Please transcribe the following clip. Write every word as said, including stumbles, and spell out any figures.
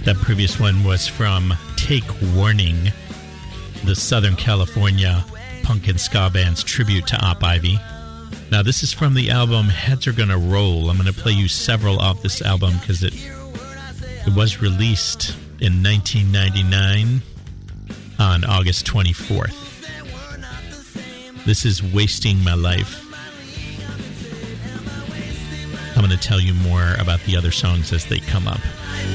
That previous one was from Take Warning, the Southern California punk and ska band's tribute to Op Ivy. Now, this is from the album Heads Are Gonna Roll. I'm going to play you several off this album because it, it was released in nineteen ninety-nine on August twenty-fourth. This is Wasting My Life. I'm going to tell you more about the other songs as they come up.